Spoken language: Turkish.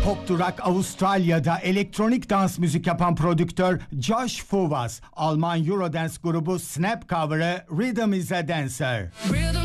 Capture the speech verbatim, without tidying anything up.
Pop Durak Avustralya'da elektronik dans müzik yapan prodüktör Josh Fuvas, Alman Eurodance grubu Snap cover'ı Rhythm is a Dancer. Rhythm